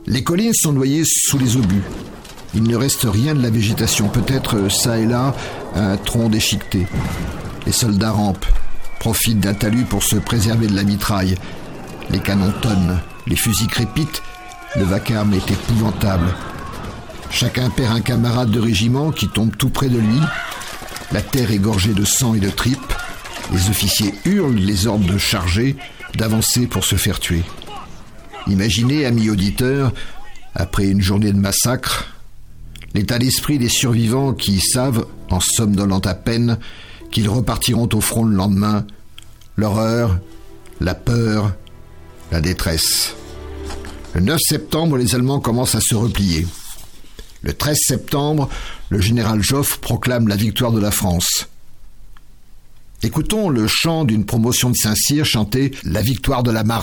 Les collines sont noyées sous les obus. Il ne reste rien de la végétation, peut-être ça et là un tronc déchiqueté. Les soldats rampent, profitent d'un talus pour se préserver de la mitraille. Les canons tonnent, les fusils crépitent, le vacarme est épouvantable. Chacun perd un camarade de régiment qui tombe tout près de lui. La terre est gorgée de sang et de tripes. Les officiers hurlent les ordres de charger, d'avancer pour se faire tuer. Imaginez, amis auditeurs, après une journée de massacre, l'état d'esprit des survivants qui savent, en somnolant à peine, qu'ils repartiront au front le lendemain. L'horreur, la peur, la détresse. Le 9 septembre, les Allemands commencent à se replier. Le 13 septembre, le général Joffre proclame la victoire de la France. Écoutons le chant d'une promotion de Saint-Cyr chanter « La victoire de la Marne ».